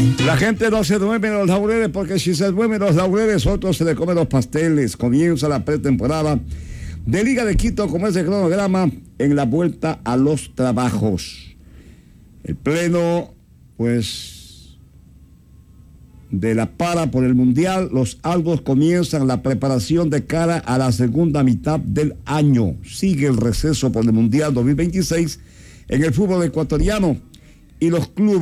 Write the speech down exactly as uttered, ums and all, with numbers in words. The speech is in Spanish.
La gente no se duerme en los laureles, porque si se duerme en los laureles, otros se le comen los pasteles. Comienza la pretemporada de Liga de Quito como ese cronograma en la vuelta a los trabajos. El pleno, pues, de la para por el Mundial, los albos comienzan la preparación de cara a la segunda mitad del año. Sigue el receso por el Mundial dos mil veintiséis en el fútbol ecuatoriano y los clubes